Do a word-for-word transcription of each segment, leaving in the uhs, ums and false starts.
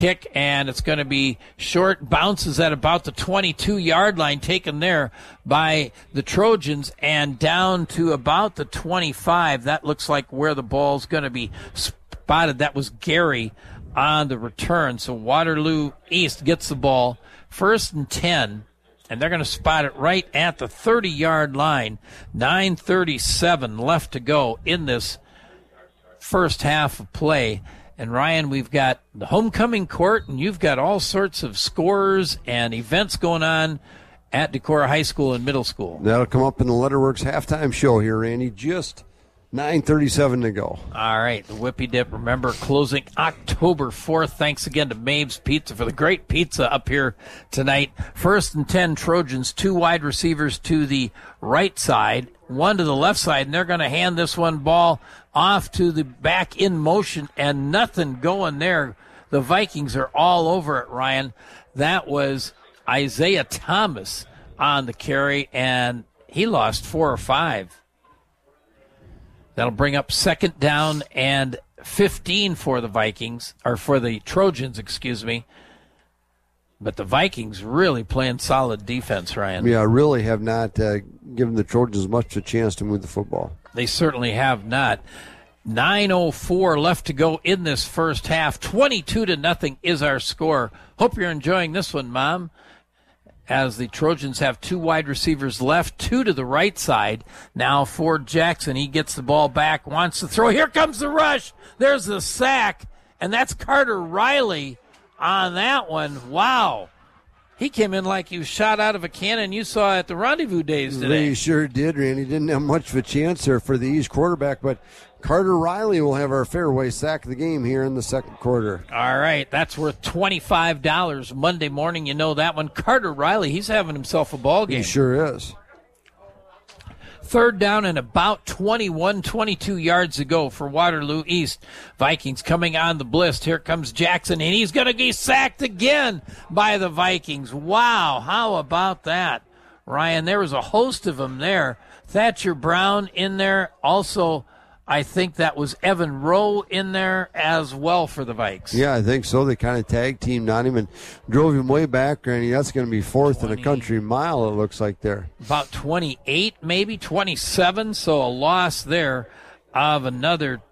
kick, and it's going to be short, bounces at about the twenty-two-yard line, taken there by the Trojans, and down to about the twenty-five. That looks like where the ball's going to be spotted. That was Gary on the return. So Waterloo East gets the ball, first and ten, and they're going to spot it right at the thirty-yard line. nine thirty-seven left to go in this first half of play. And, Ryan, we've got the homecoming court, and you've got all sorts of scores and events going on at Decorah High School and Middle School. That'll come up in the Letterworks halftime show here, Randy. Just nine thirty-seven to go. All right, the Whippy Dip, remember, closing October fourth. Thanks again to Maeve's Pizza for the great pizza up here tonight. First and ten Trojans, two wide receivers to the right side, one to the left side, and they're going to hand this one ball off to the back in motion, and nothing going there. The Vikings are all over it, Ryan. That was Isaiah Thomas on the carry, and he lost four or five. That'll bring up second down and fifteen for the Vikings, or for the Trojans, excuse me. But the Vikings really playing solid defense, Ryan. Yeah, really have not uh, given the Trojans much of a chance to move the football. They certainly have not. nine oh four left to go in this first half. twenty-two to nothing is our score. Hope you're enjoying this one, Mom, as the Trojans have two wide receivers left, two to the right side. Now Ford Jackson, he gets the ball back, wants to throw. Here comes the rush. There's the sack, and that's Carter Riley on that one. Wow. He came in like he was shot out of a cannon you saw at the Rendezvous days today. He sure did, Randy. Didn't have much of a chance there for the East quarterback, but Carter Riley will have our fairway sack of the game here in the second quarter. All right, that's worth twenty-five dollars Monday morning. You know that one. Carter Riley, he's having himself a ball game. He sure is. Third down and about twenty-one, twenty-two yards to go for Waterloo East. Vikings coming on the blitz. Here comes Jackson, and he's going to get sacked again by the Vikings. Wow, how about that, Ryan? There was a host of them there. Thatcher Brown in there. Also, I think that was Evan Rowe in there as well for the Vikes. Yeah, I think so. They kind of tag teamed on him and drove him way back, and that's going to be fourth twenty, in a country mile, it looks like there. About twenty-eight, maybe twenty-seven, so a loss there of another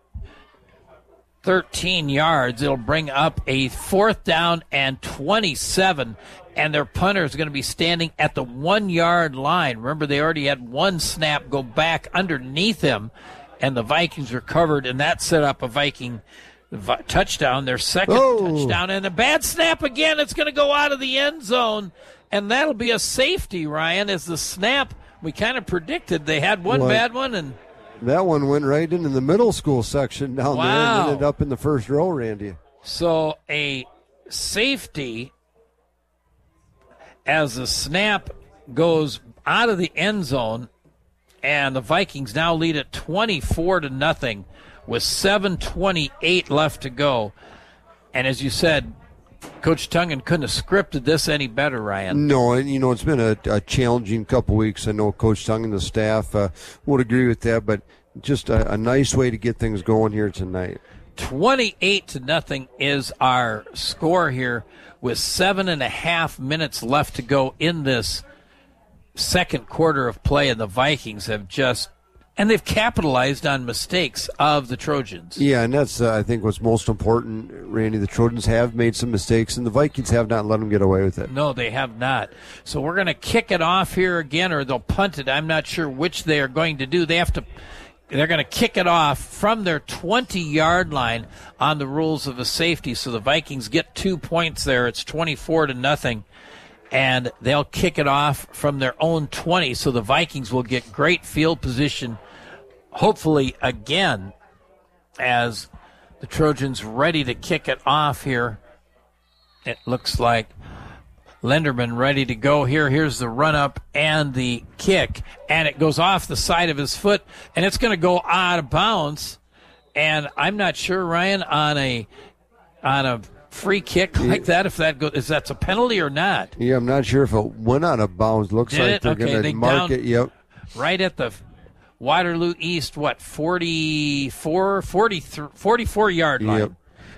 thirteen yards. It'll bring up a fourth down and twenty-seven, and their punter is going to be standing at the one-yard line. Remember, they already had one snap go back underneath him, and the Vikings recovered, and that set up a Viking vi- touchdown, their second oh. touchdown. And a bad snap again. It's going to go out of the end zone, and that'll be a safety, Ryan, as the snap we kind of predicted. They had one what? bad one. and That one went right into the middle school section down wow. there and ended up in the first row, Randy. So a safety as the snap goes out of the end zone, and the Vikings now lead at twenty-four to nothing with seven twenty-eight left to go. And as you said, Coach Tungan couldn't have scripted this any better, Ryan. No, and you know, it's been a, a challenging couple weeks. I know Coach Tungan and the staff uh, would agree with that, but just a, a nice way to get things going here tonight. twenty-eight to nothing is our score here with seven and a half minutes left to go in this second quarter of play, and the Vikings have just, and they've capitalized on mistakes of the Trojans. Yeah, and that's, uh, I think, what's most important, Randy. The Trojans have made some mistakes, and the Vikings have not let them get away with it. No, they have not. So we're going to kick it off here again, or they'll punt it. I'm not sure which they are going to do. They have to, they're going to kick it off from their twenty-yard line on the rules of a safety, so the Vikings get two points there. It's twenty-four to nothing. And they'll kick it off from their own twenty, so the Vikings will get great field position, hopefully again, as the Trojans ready to kick it off here. It looks like Lenderman ready to go here. Here's the run-up and the kick, and it goes off the side of his foot, and it's going to go out of bounds. And I'm not sure, Ryan, on a on a free kick like that, if that goes, if that's a penalty or not. Yeah, I'm not sure if it went out of bounds. Looks Did like it? they're Okay, going to they mark down, it. Yep. Right at the Waterloo East, what, forty-four, forty-three, forty-four yard line. Yep.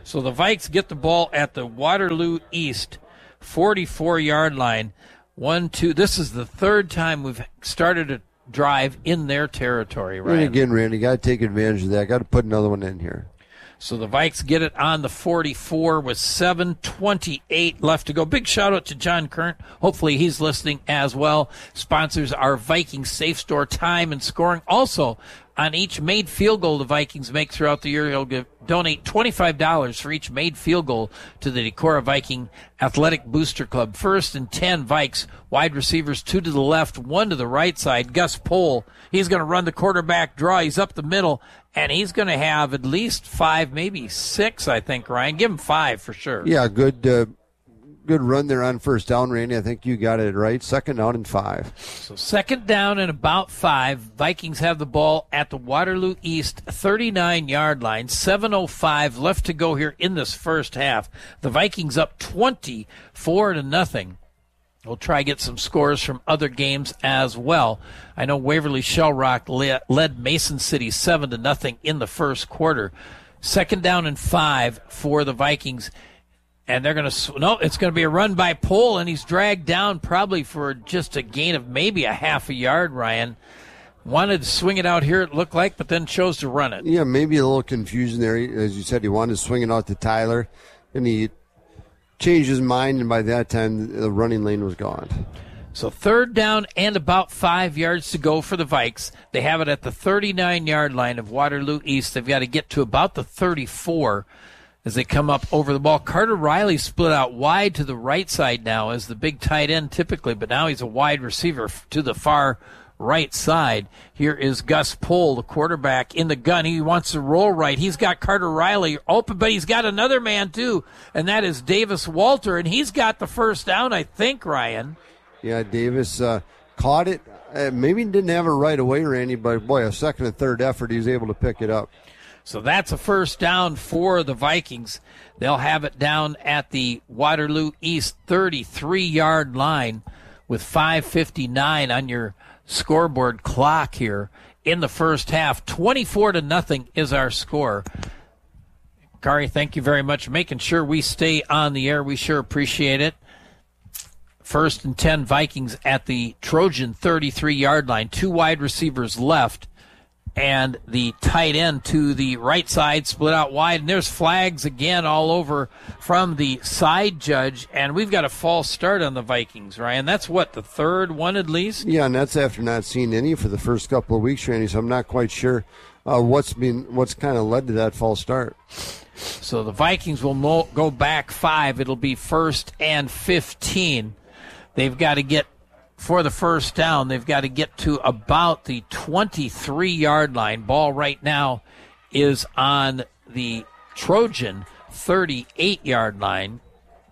So the Vikes get the ball at the Waterloo East forty-four-yard line. One, two. This is the third time we've started a drive in their territory, right? And again, Randy, got to take advantage of that. Got to put another one in here. So the Vikes get it on the forty-four with seven twenty-eight left to go. Big shout out to John Current. Hopefully he's listening as well. Sponsors our Viking Safe Store time and scoring. Also, on each made field goal the Vikings make throughout the year, he'll give, donate twenty-five dollars for each made field goal to the Decorah Viking Athletic Booster Club. First and ten, Vikes. Wide receivers, two to the left, one to the right side. Gus Pohl, he's going to run the quarterback draw. He's up the middle, and he's going to have at least five, maybe six, I think, Ryan. Give him five for sure. Yeah, good uh, good run there on first down, Randy. I think you got it right. Second down and five. So second down and about five. Vikings have the ball at the Waterloo East thirty-nine-yard line. seven oh five left to go here in this first half. The Vikings up twenty-four to nothing. We'll try to get some scores from other games as well. I know Waverly Shell Rock led Mason City seven to nothing in the first quarter. Second down and five for the Vikings. And they're going to, no, it's going to be a run by Pohl, and he's dragged down probably for just a gain of maybe a half a yard, Ryan. Wanted to swing it out here, it looked like, but then chose to run it. Yeah, maybe a little confusion there. As you said, he wanted to swing it out to Tyler, and he changed his mind, and by that time, the running lane was gone. So third down and about five yards to go for the Vikes. They have it at the thirty-nine-yard line of Waterloo East. They've got to get to about the thirty-four as they come up over the ball. Carter Riley split out wide to the right side now as the big tight end typically, but now he's a wide receiver to the far right side. Here is Gus Pohl, the quarterback, in the gun. He wants to roll right. He's got Carter Riley open, but he's got another man too, and that is Davis Walter, and he's got the first down, I think, Ryan. Yeah, Davis uh, caught it. Uh, maybe didn't have it right away, Randy, but, boy, a second and third effort, he was able to pick it up. So that's a first down for the Vikings. They'll have it down at the Waterloo East thirty-three-yard line with five fifty-nine on your scoreboard clock here in the first half. twenty-four to nothing is our score. Kari, thank you very much for making sure we stay on the air. We sure appreciate it. First and ten, Vikings at the Trojan thirty-three-yard line. Two wide receivers left, and the tight end to the right side split out wide. And there's flags again all over from the side judge, and we've got a false start on the Vikings, Ryan. That's what, the third one at least? Yeah, and that's after not seeing any for the first couple of weeks, Randy, so I'm not quite sure uh, what's been what's kind of led to that false start. So the Vikings will mo- go back five. It'll be first and fifteen. They've got to get, for the first down, they've got to get to about the twenty-three-yard line. Ball right now is on the Trojan thirty-eight-yard line.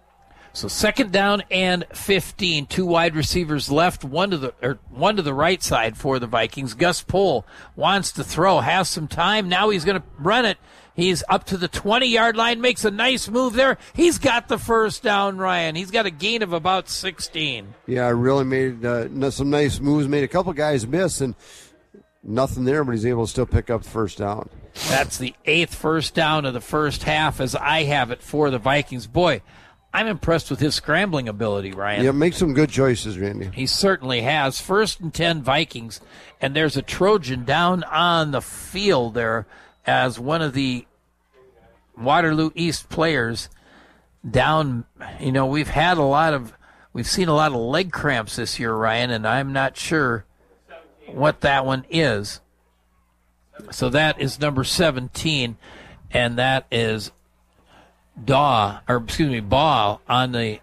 So second down and fifteen. Two wide receivers left, one to the or one to the right side for the Vikings. Gus Pohl wants to throw, has some time. Now he's going to run it. He's up to the twenty-yard line, makes a nice move there. He's got the first down, Ryan. He's got a gain of about sixteen. Yeah, really made uh, some nice moves, made a couple guys miss, and nothing there, but he's able to still pick up the first down. That's the eighth first down of the first half as I have it for the Vikings. Boy, I'm impressed with his scrambling ability, Ryan. Yeah, make some good choices, Randy. He certainly has. First and ten, Vikings, and there's a Trojan down on the field there as one of the Waterloo East players down. You know, we've had a lot of, we've seen a lot of leg cramps this year, Ryan, and I'm not sure what that one is. So that is number seventeen, and that is Daw, or excuse me, Ball on the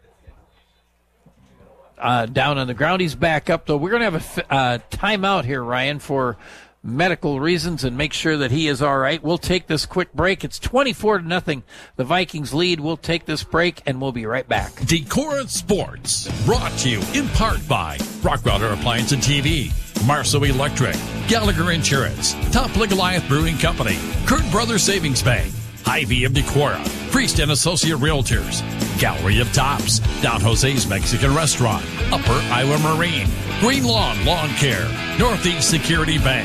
uh, down on the ground. He's back up, though. We're going to have a uh, timeout here, Ryan, for medical reasons and make sure that he is all right. We'll take this quick break. It's twenty-four to nothing. The Vikings lead. We'll take this break, and we'll be right back. Decorah Sports, brought to you in part by Rockwater Appliance and T V, Marceau Electric, Gallagher Insurance, Top League Goliath Brewing Company, Kurt Brothers Savings Bank, Hy-Vee of Decorah, Priest and Associate Realtors, Gallery of Tops, Don Jose's Mexican Restaurant, Upper Iowa Marine, Green Lawn Lawn Care, Northeast Security Bank,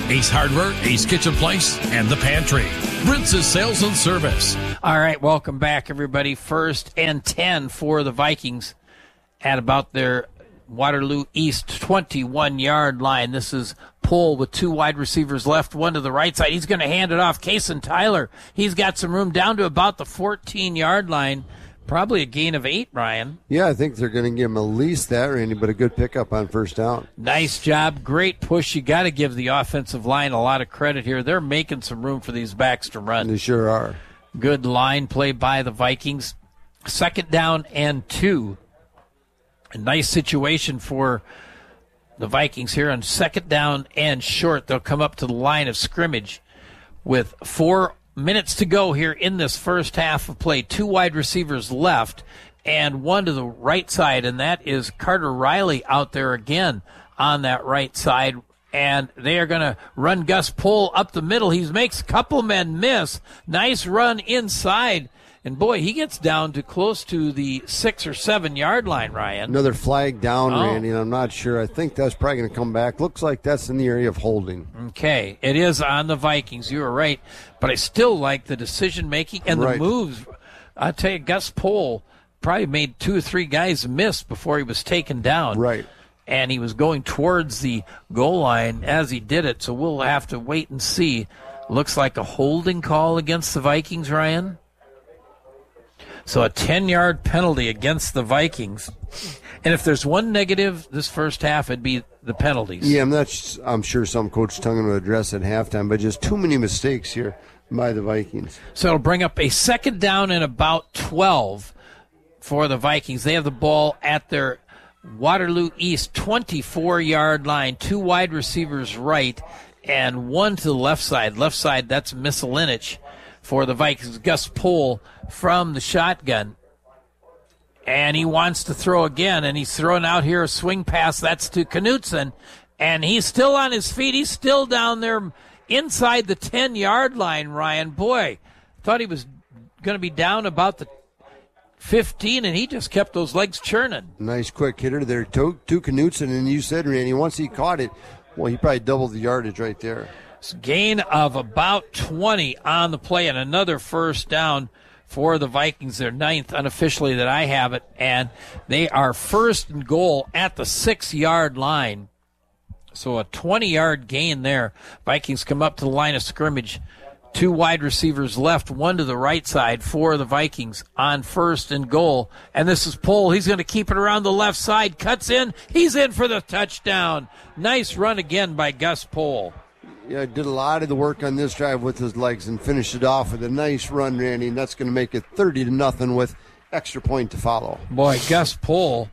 Ace Hardware, Ace Kitchen Place, and The Pantry. Brintz's Sales and Service. All right, welcome back, everybody. First and ten for the Vikings at about their Waterloo East twenty-one-yard line. This is Pohl with two wide receivers left, one to the right side. He's going to hand it off. Kason Tyler, he's got some room down to about the fourteen-yard line. Probably a gain of eight, Ryan. Yeah, I think they're going to give him at least that, Randy, but a good pickup on first down. Nice job. Great push. You got to give the offensive line a lot of credit here. They're making some room for these backs to run. They sure are. Good line play by the Vikings. Second down and two. A nice situation for the Vikings here on second down and short. They'll come up to the line of scrimmage with four minutes to go here in this first half of play. Two wide receivers left and one to the right side, and that is Carter Riley out there again on that right side. And they are going to run Gus Pohl up the middle. He makes a couple men miss. Nice run inside. And, boy, he gets down to close to the six- or seven-yard line, Ryan. Another flag down, oh. Randy, and I'm not sure. I think that's probably going to come back. Looks like that's in the area of holding. Okay, it is on the Vikings. You are right. But I still like the decision-making and right. the moves. I'll tell you, Gus Pohl probably made two or three guys miss before he was taken down. Right. And he was going towards the goal line as he did it, so we'll have to wait and see. Looks like a holding call against the Vikings, Ryan. So a ten-yard penalty against the Vikings. And if there's one negative this first half, it'd be the penalties. Yeah, I'm not. I'm sure some coach Tungen will address at halftime, but just too many mistakes here by the Vikings. So it'll bring up a second down and about twelve for the Vikings. They have the ball at their Waterloo East twenty-four-yard line. Two wide receivers right and one to the left side. Left side, that's Misselinich for the Vikings. Gus Pohl from the shotgun. And he wants to throw again, and he's throwing out here a swing pass. That's to Knutson. And he's still on his feet. He's still down there inside the ten-yard line, Ryan. Boy, thought he was going to be down about the fifteen, and he just kept those legs churning. Nice quick hitter there to, to Knutson, and you said, Randy, once he caught it, well, he probably doubled the yardage right there. It's a gain of about twenty on the play, and another first down for the Vikings. Their ninth unofficially that I have it, and they are first and goal at the six-yard line. So a twenty-yard gain there. Vikings come up to the line of scrimmage. Two wide receivers left, one to the right side for the Vikings on first and goal. And this is Pohl. He's going to keep it around the left side. Cuts in. He's in for the touchdown. Nice run again by Gus Pohl. Yeah, did a lot of the work on this drive with his legs and finished it off with a nice run, Randy, and that's going to make it thirty to nothing with extra point to follow. Boy, Gus Pohl,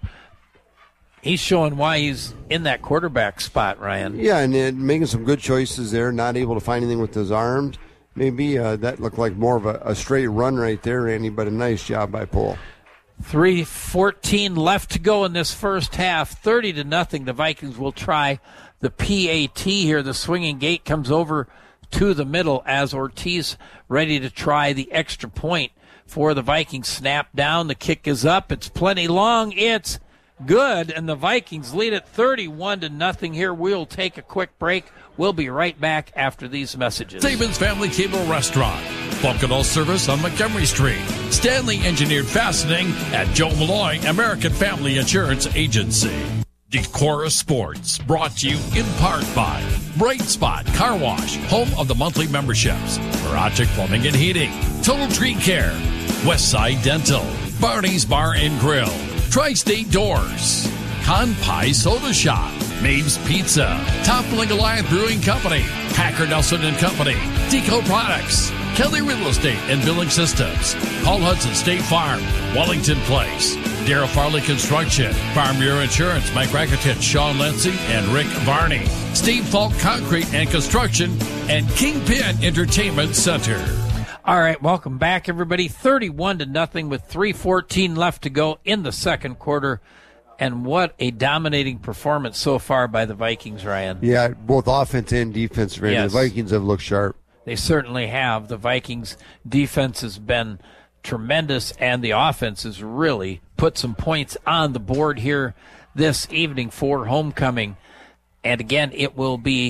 he's showing why he's in that quarterback spot, Ryan. Yeah, and uh, making some good choices there, not able to find anything with his arms. Maybe uh, that looked like more of a, a straight run right there, Randy, but a nice job by Pohl. three fourteen left to go in this first half. thirty to nothing. The Vikings will try the P A T here. The swinging gate comes over to the middle as Ortiz ready to try the extra point for the Vikings. Snap down. The kick is up. It's plenty long. It's good, and the Vikings lead it thirty-one to nothing here. We'll take a quick break. We'll be right back after these messages. Saban's Family Cable Restaurant. Bunkadal service on Montgomery Street. Stanley Engineered Fastening at Joe Malloy American Family Insurance Agency. Decora Sports, brought to you in part by Bright Spot Car Wash, home of the monthly memberships. Barachik Plumbing and Heating. Total Tree Care. Westside Dental. Barney's Bar and Grill. Tri-State Doors. Con Pie Soda Shop. Maeve's Pizza. Toppling Goliath Brewing Company. Packer Nelson and Company. Deco Products. Kelly Real Estate and Billing Systems. Paul Hudson State Farm. Wellington Place. Darrell Farley Construction, Farm Bureau Insurance, Mike Rakitich, Sean Lindsay, and Rick Varney. Steve Falk Concrete and Construction, and Kingpin Entertainment Center. All right, welcome back, everybody. thirty-one to nothing with three fourteen left to go in the second quarter. And what a dominating performance so far by the Vikings, Ryan. Yeah, both offense and defense, Randy. Yes. The Vikings have looked sharp. They certainly have. The Vikings' defense has been tremendous, and the offense has really put some points on the board here this evening for homecoming. And again, it will be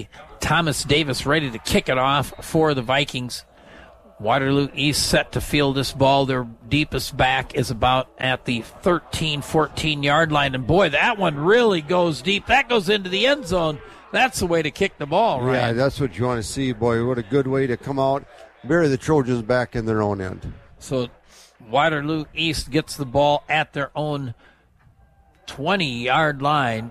Thomas Davis ready to kick it off for the Vikings. Waterloo East set to field this ball. Their deepest back is about at the thirteen, fourteen-yard line. And, boy, that one really goes deep. That goes into the end zone. That's the way to kick the ball, right? Yeah, that's what you want to see, boy. What a good way to come out, bury the Trojans back in their own end. So Waterloo East gets the ball at their own twenty-yard line.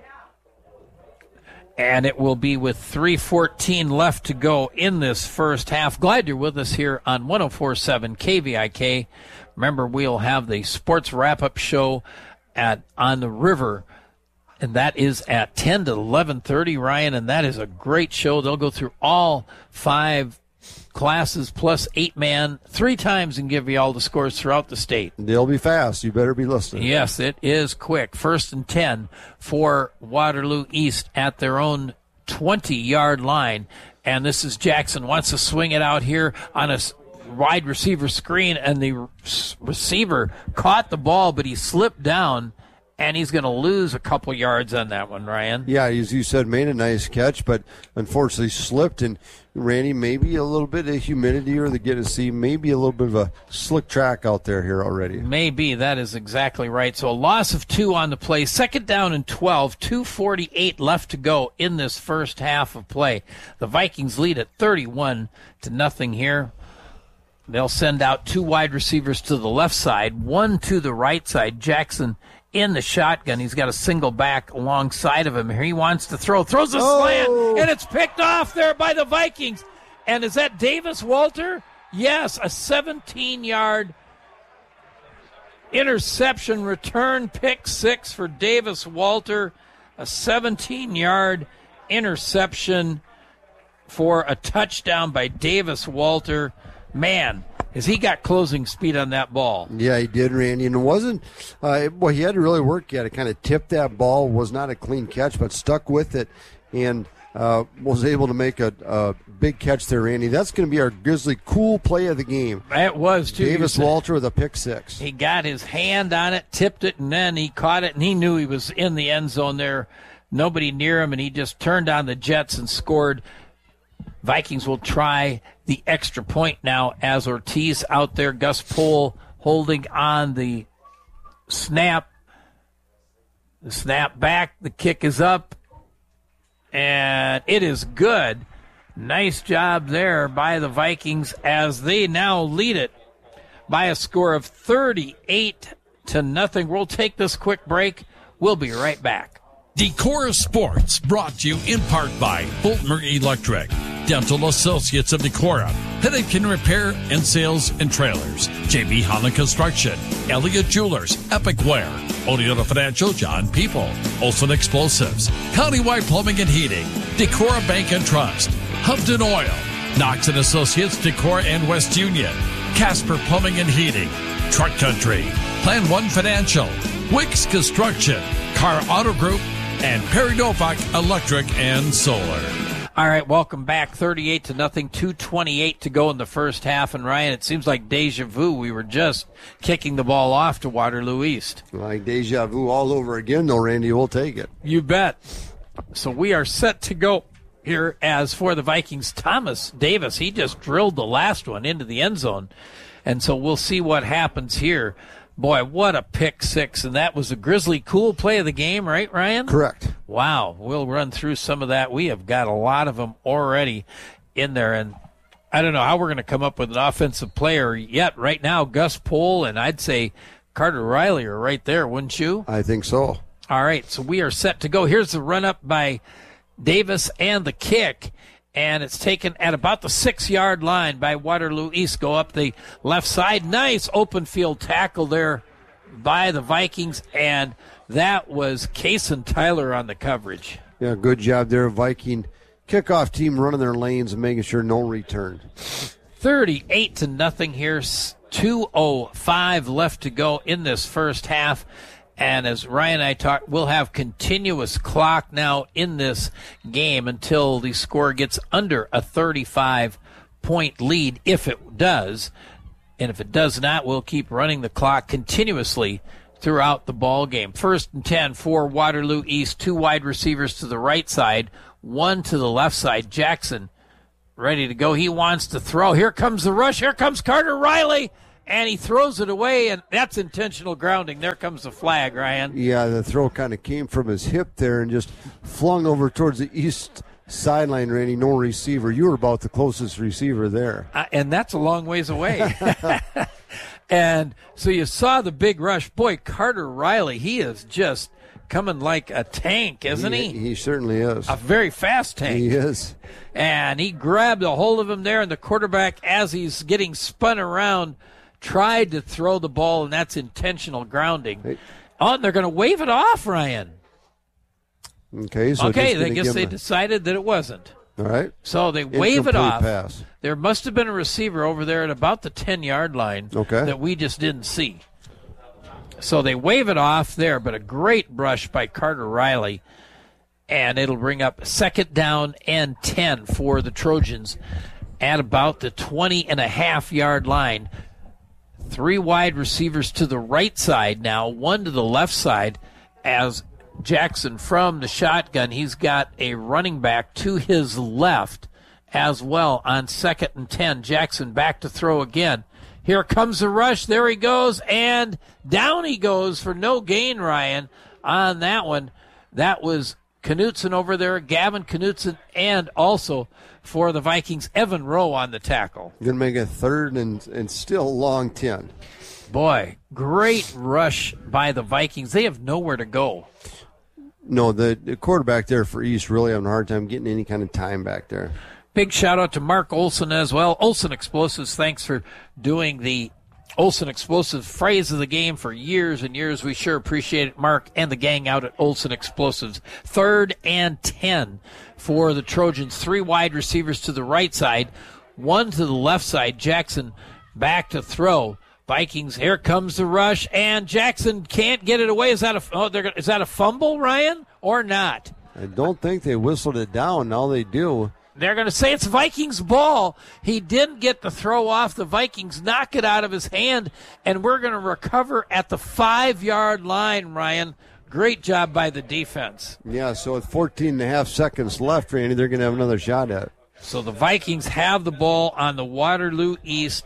And it will be with three fourteen left to go in this first half. Glad you're with us here on one oh four point seven K V I K. Remember, we'll have the sports wrap-up show at on the river, and that is at ten to eleven thirty, Ryan, and that is a great show. They'll go through all five classes plus eight-man three times and give you all the scores throughout the state. They'll be fast. You better be listening. Yes, it is quick. First and ten for Waterloo East at their own twenty-yard line. And this is Jackson wants to swing it out here on a wide receiver screen, and the receiver caught the ball, but he slipped down, and he's going to lose a couple yards on that one, Ryan. Yeah, as you said, made a nice catch, but unfortunately slipped. And Randy, maybe a little bit of humidity, or the get to see maybe a little bit of a slick track out there here already. Maybe. That is exactly right. So a loss of two on the play. Second down and twelve. two forty-eight left to go in this first half of play. The Vikings lead at thirty-one to nothing here. They'll send out two wide receivers to the left side, one to the right side. Jackson in the shotgun. He's got a single back alongside of him. Here he wants to throw. Throws a oh. slant, and it's picked off there by the Vikings. And is that Davis Walter? Yes, a seventeen-yard interception return, pick six for Davis Walter. A seventeen-yard interception for a touchdown by Davis Walter. Man, has he got closing speed on that ball. Yeah, he did, Randy. And it wasn't, uh, well, he had to really work. He had to kind of tip that ball. Was not a clean catch, but stuck with it and uh, was able to make a, a big catch there, Randy. That's going to be our Grizzly cool play of the game. That was, too. Davis Walter with a pick six. He got his hand on it, tipped it, and then he caught it, and he knew he was in the end zone there. Nobody near him, and he just turned on the Jets and scored. Vikings will try the extra point now as Ortiz out there. Gus Pohl holding on the snap. The snap back. The kick is up. And it is good. Nice job there by the Vikings as they now lead it by a score of thirty-eight to nothing. We'll take this quick break. We'll be right back. Decora Sports, brought to you in part by Fulmer Electric, Dental Associates of Decora, Headache and Repair and Sales and Trailers, J B Holland Construction, Elliott Jewelers, Epic Wear, Oneota Financial, John People, Olson Explosives, Countywide Plumbing and Heating, Decora Bank and Trust, Humpton Oil, Knox and Associates, Decora and West Union, Casper Plumbing and Heating, Truck Country, Plan One Financial, Wicks Construction, Car Auto Group, and Perry Novak Electric and Solar. All right, welcome back. thirty-eight to nothing, two twenty-eight to go in the first half. And Ryan, it seems like deja vu. We were just kicking the ball off to Waterloo East. Like deja vu all over again, though, Randy. We'll take it. You bet. So we are set to go here as for the Vikings. Thomas Davis, he just drilled the last one into the end zone. And so we'll see what happens here. Boy, what a pick six, and that was a Grizzly cool play of the game, right, Ryan? Correct. Wow, we'll run through some of that. We have got a lot of them already in there, and I don't know how we're going to come up with an offensive player yet. Right now, Gus Pohl and I'd say Carter Riley are right there, wouldn't you? I think so. All right, so we are set to go. Here's the run-up by Davis and the kick. And it's taken at about the six-yard line by Waterloo East. Go up the left side. Nice open field tackle there by the Vikings. And that was Kason Tyler on the coverage. Yeah, good job there, Viking kickoff team running their lanes and making sure no return. thirty-eight to nothing here. two oh five left to go in this first half. And as Ryan and I talked, we'll have continuous clock now in this game until the score gets under a thirty-five point lead, if it does. And if it does not, we'll keep running the clock continuously throughout the ball game. First and ten for Waterloo East, two wide receivers to the right side, one to the left side. Jackson ready to go. He wants to throw. Here comes the rush. Here comes Carter Riley. And he throws it away, and that's intentional grounding. There comes the flag, Ryan. Yeah, the throw kind of came from his hip there and just flung over towards the east sideline, Randy. No receiver. You were about the closest receiver there. Uh, and that's a long ways away. And so you saw the big rush. Boy, Carter Riley, he is just coming like a tank, isn't he? He, he certainly is. A very fast tank. He is. And he grabbed a hold of him there, and the quarterback, as he's getting spun around, tried to throw the ball, and that's intentional grounding. Hey. Oh, and they're going to wave it off, Ryan. Okay, so okay, I guess they a... decided that it wasn't. All right. So they wave it off. Pass. There must have been a receiver over there at about the ten-yard line okay. that we just didn't see. So they wave it off there, but a great rush by Carter Riley, and it'll bring up second down and ten for the Trojans at about the twenty and a half yard line. Three wide receivers to the right side now, one to the left side as Jackson from the shotgun. He's got a running back to his left as well on second and ten. Jackson back to throw again. Here comes the rush. There he goes, and down he goes for no gain, Ryan, on that one. That was Knutson over there, Gavin Knutson, and also for the Vikings, Evan Rowe on the tackle. Going to make a third and, and still long ten. Boy, great rush by the Vikings. They have nowhere to go. No, the, the quarterback there for East really having a hard time getting any kind of time back there. Big shout-out to Mark Olson as well. Olson Explosives, thanks for doing the Olson Explosives phrase of the game for years and years. We sure appreciate it, Mark and the gang out at Olson Explosives. Third and ten for the Trojans. Three wide receivers to the right side, one to the left side. Jackson back to throw. Vikings, here comes the rush, and Jackson can't get it away. Is that a, oh, they're gonna, is that a fumble, Ryan, or not? I don't think they whistled it down. Now they do. They're going to say it's Vikings ball. He didn't get the throw off. The Vikings knock it out of his hand, and we're going to recover at the five-yard line, Ryan. Great job by the defense. Yeah, so with fourteen and a half seconds left, Randy, they're going to have another shot at it. So the Vikings have the ball on the Waterloo East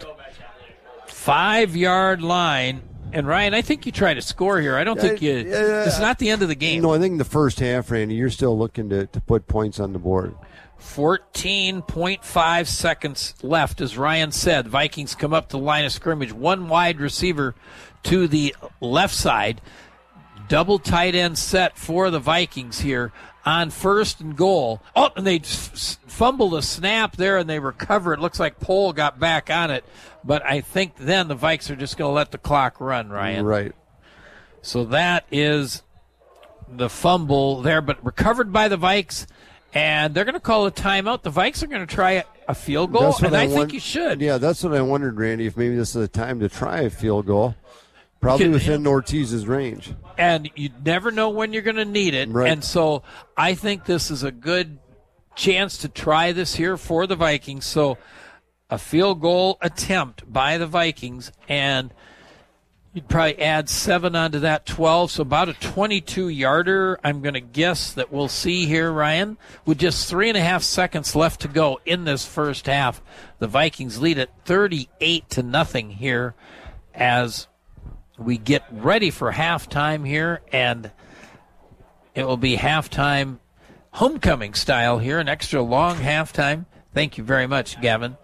five-yard line. And, Ryan, I think you try to score here. I don't think you uh, – it's not the end of the game. No, I think in the first half, Randy, you're still looking to, to put points on the board. fourteen point five seconds left, as Ryan said. Vikings come up to the line of scrimmage. One wide receiver to the left side. Double tight end set for the Vikings here on first and goal. Oh, and they f- fumbled a snap there, and they recover. It looks like Pohl got back on it. But I think then the Vikes are just going to let the clock run, Ryan. Right. So that is the fumble there, but recovered by the Vikes. And they're going to call a timeout. The Vikes are going to try a field goal, and I, I think you should. Yeah, that's what I wondered, Randy, if maybe this is a time to try a field goal. Probably can, within yeah. Ortiz's range. And you never know when you're going to need it. Right. And so I think this is a good chance to try this here for the Vikings. So a field goal attempt by the Vikings, and you'd probably add seven onto that, twelve, so about a twenty-two-yarder, I'm going to guess, that we'll see here, Ryan. With just three and a half seconds left to go in this first half, the Vikings lead at thirty-eight to nothing here as we get ready for halftime here, and it will be halftime homecoming style here, an extra long halftime. Thank you very much, Gavin.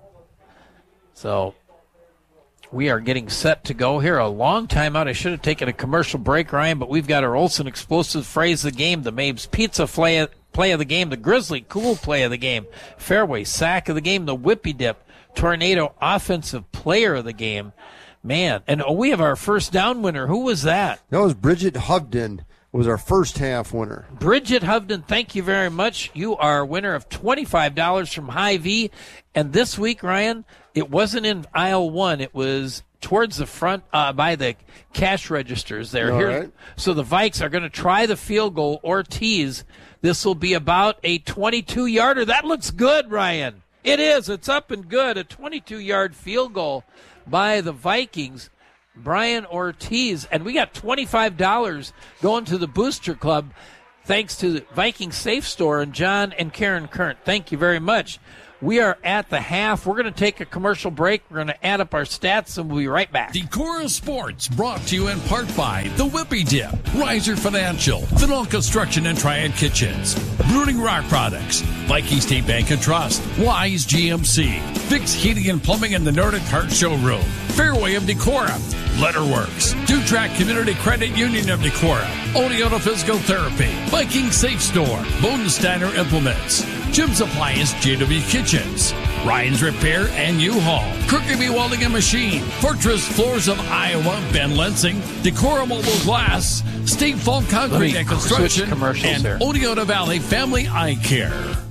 So we are getting set to go here. A long time out. I should have taken a commercial break, Ryan, but we've got our Olson Explosive phrase of the game, the Mabes Pizza play, play of the game, the Grizzly Cool play of the game, Fairway Sack of the game, the Whippy Dip Tornado Offensive Player of the game. Man, and oh, we have our first down winner. Who was that? That was Bridget Hovden. Was our first half winner. Bridget Hovden, thank you very much. You are a winner of twenty-five dollars from Hy-Vee. And this week, Ryan, it wasn't in aisle one. It was towards the front uh, by the cash registers there. All Here, right. So the Vikes are going to try the field goal. Ortiz, this will be about a twenty-two-yarder. That looks good, Ryan. It is. It's up and good. A twenty-two-yard field goal by the Vikings. Brian Ortiz, and we got twenty-five dollars going to the Booster Club. thanks to the Viking Safe Store and John and Karen Current. Thank you very much. We are at the half. We're going to take a commercial break. We're going to add up our stats, and we'll be right back. Decorah Sports, brought to you in part by The Whippy Dip, Riser Financial, Fennell Construction and Triad Kitchens, Brooding Rock Products, Viking State Bank and Trust, Wise G M C, Fix Heating and Plumbing in the Nordic Heart Showroom, Fairway of Decorah, Letterworks, Two-Track Community Credit Union of Decorah, Oneota Physical Therapy, Viking Safe Store, Bodensteiner Implements, Jim's Appliance, J W Kitchens, Ryan's Repair and U-Haul, Kirkby Welding and Machine, Fortress Floors of Iowa, Ben Lensing, Decorah Mobile Glass, State Farm Concrete and Construction, and here. Oneota Valley Family Eye Care.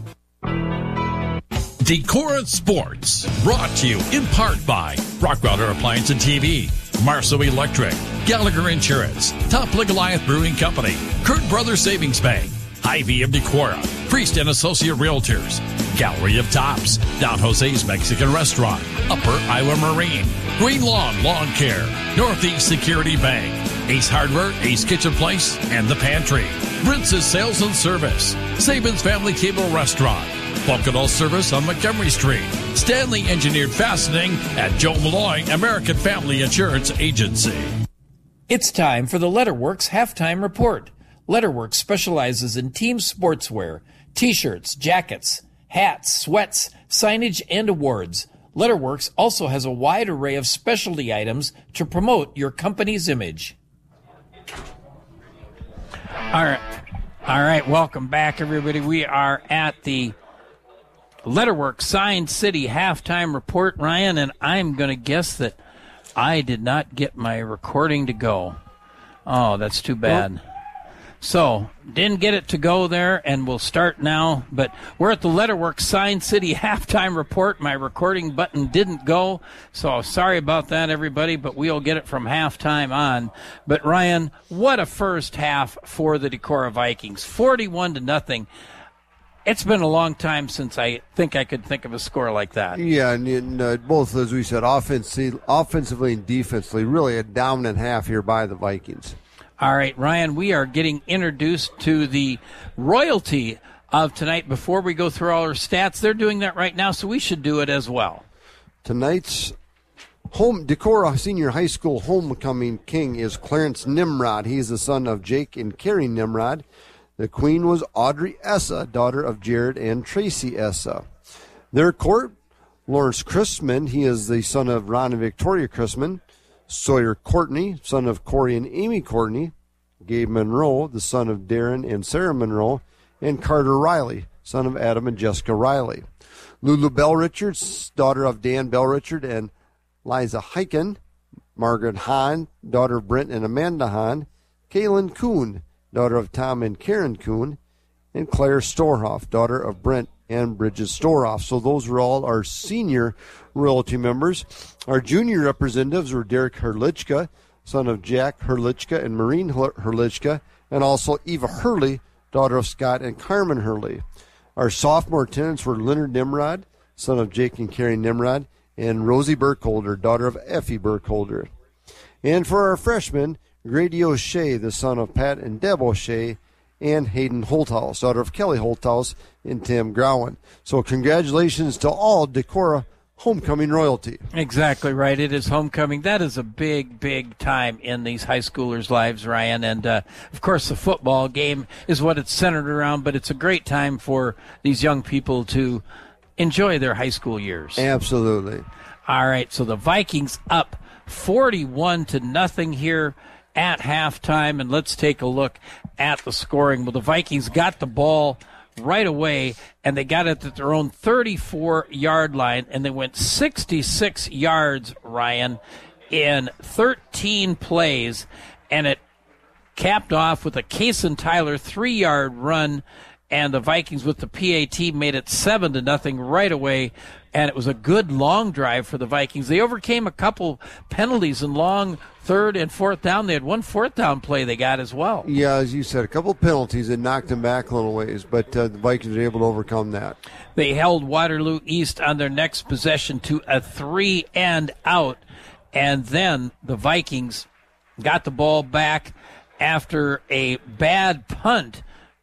Decorah Sports, brought to you in part by Rockwater Appliance and T V, Marceau Electric, Gallagher Insurance, Top League Goliath Brewing Company, Kurt Brothers Savings Bank, Ivy of Decorah, Priest and Associate Realtors, Gallery of Tops, Don Jose's Mexican Restaurant, Upper Iowa Marine, Green Lawn Lawn Care, Northeast Security Bank, Ace Hardware, Ace Kitchen Place, and The Pantry, Brince's Sales and Service, Saban's Family Table Restaurant, Bucknell Service on Montgomery Street, Stanley Engineered Fastening at Joe Malloy American Family Insurance Agency. It's time for the Letterworks Halftime Report. Letterworks specializes in team sportswear, t-shirts, jackets, hats, sweats, signage, and awards. Letterworks also has a wide array of specialty items to promote your company's image. All right. All right. Welcome back, everybody. We are at the Letterworks Sign City Halftime Report, Ryan, and I'm going to guess that I did not get my recording to go. Oh, that's too bad. Well, So, didn't get it to go there, and we'll start now. But we're at the Letterworks Sign City Halftime Report. My recording button didn't go, so sorry about that, everybody, but we'll get it from halftime on. But, Ryan, what a first half for the Decorah Vikings. forty-one to nothing. It's been a long time since I think I could think of a score like that. Yeah, and, and uh, both, as we said, offensively, offensively and defensively, really a dominant half here by the Vikings. All right, Ryan, we are getting introduced to the royalty of tonight. Before we go through all our stats, they're doing that right now, so we should do it as well. Tonight's home Decorah Senior High School homecoming king is Clarence Nimrod. He is the son of Jake and Carrie Nimrod. The queen was Audrey Essa, daughter of Jared and Tracy Essa. Their court, Lawrence Christman. He is the son of Ron and Victoria Christman. Sawyer Courtney, son of Corey and Amy Courtney. Gabe Monroe, the son of Darren and Sarah Monroe. And Carter Riley, son of Adam and Jessica Riley. Lulu Bell Richards, daughter of Dan Bell Richard and Liza Heiken. Margaret Hahn, daughter of Brent and Amanda Hahn. Kaylin Kuhn, daughter of Tom and Karen Kuhn. And Claire Storhoff, daughter of Brent and Bridget Storhoff. So those were all our senior royalty members. Our junior representatives were Derek Herlichka, son of Jack Herlichka and Maureen Herlichka, and also Eva Hurley, daughter of Scott and Carmen Hurley. Our sophomore tenants were Leonard Nimrod, son of Jake and Carrie Nimrod, and Rosie Burkholder, daughter of Effie Burkholder. And for our freshmen, Grady O'Shea, the son of Pat and Deb O'Shea, and Hayden Holthouse, daughter of Kelly Holthouse and Tim Growan. So congratulations to all Decorah homecoming royalty. Exactly right. It is homecoming. That is a big, big time in these high schoolers' lives, Ryan. And, uh, of course, the football game is what it's centered around, but it's a great time for these young people to enjoy their high school years. Absolutely. All right, so the Vikings up forty-one to nothing here at halftime, and let's take a look at the scoring. Well, the Vikings got the ball right away, and they got it at their own thirty-four-yard line, and they went sixty-six yards, Ryan, in thirteen plays, and it capped off with a Kason Tyler three-yard run, and the Vikings with the P A T made it seven to nothing right away, and it was a good long drive for the Vikings. They overcame a couple penalties in long third and fourth down. They had one fourth down play they got as well. Yeah, as you said, a couple penalties that knocked them back a little ways, but uh, the Vikings were able to overcome that. They held Waterloo East on their next possession to a three and out, and then the Vikings got the ball back after a bad punt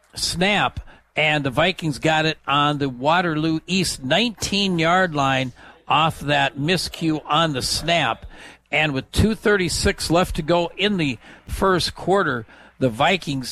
snap, and the Vikings got it on the Waterloo East nineteen-yard line off that miscue on the snap. And with two thirty-six left to go in the first quarter, the Vikings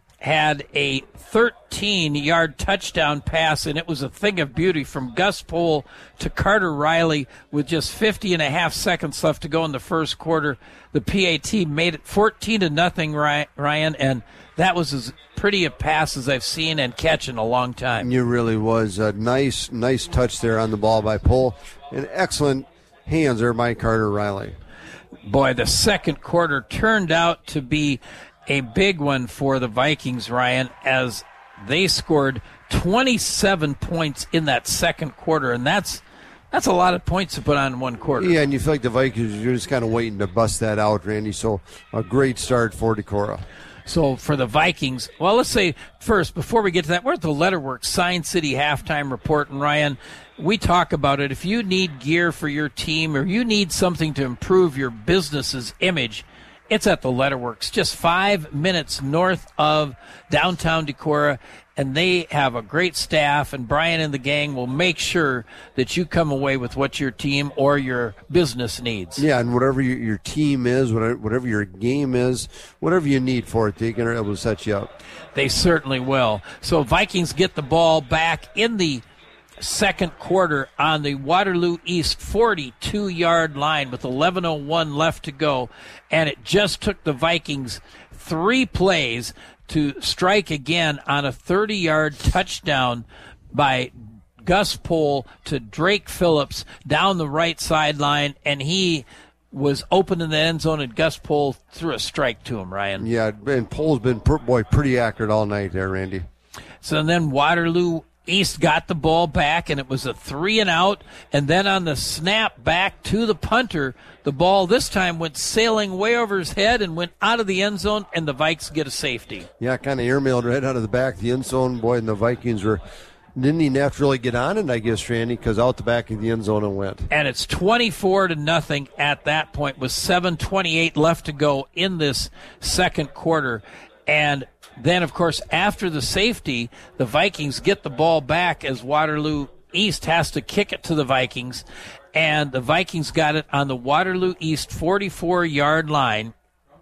had a thirteen-yard touchdown pass, and it was a thing of beauty from Gus Pohl to Carter Riley with just fifty and a half seconds left to go in the first quarter. The P A T made it fourteen to nothing, Ryan, and that was as pretty a pass as I've seen and catch in a long time. It really was a nice, nice touch there on the ball by Pohl, and excellent hands there by Carter Riley. Boy, the second quarter turned out to be a big one for the Vikings, Ryan, as they scored twenty-seven points in that second quarter, and that's that's a lot of points to put on in one quarter. Yeah, and you feel like the Vikings, you're just kind of waiting to bust that out, Randy, so a great start for Decorah. So for the Vikings, well, let's say first, before we get to that, we're at the Letterworks Sign City halftime report, and Ryan, we talk about it. If you need gear for your team or you need something to improve your business's image, it's at the Letterworks, just five minutes north of downtown Decorah, and they have a great staff, and Brian and the gang will make sure that you come away with what your team or your business needs. Yeah, and whatever your, your team is, whatever, whatever your game is, whatever you need for it, they can are able to set you up. They certainly will. So Vikings get the ball back in the second quarter on the Waterloo East forty-two-yard line with eleven oh one left to go, and it just took the Vikings three plays to strike again on a thirty-yard touchdown by Gus Pohl to Drake Phillips down the right sideline, and he was open in the end zone, and Gus Pohl threw a strike to him, Ryan. Yeah, and Pohl's been, boy, pretty accurate all night there, Randy. So then Waterloo East got the ball back, and it was a three and out, and then on the snap back to the punter, the ball this time went sailing way over his head and went out of the end zone, and the Vikes get a safety. Yeah, kind of airmailed right out of the back of the end zone. Boy, and the Vikings were didn't even have to really get on it, I guess, Randy, because out the back of the end zone it went. And it's twenty-four to nothing at that point with seven twenty-eight left to go in this second quarter. And then, of course, after the safety, the Vikings get the ball back as Waterloo East has to kick it to the Vikings. And the Vikings got it on the Waterloo East forty-four-yard line.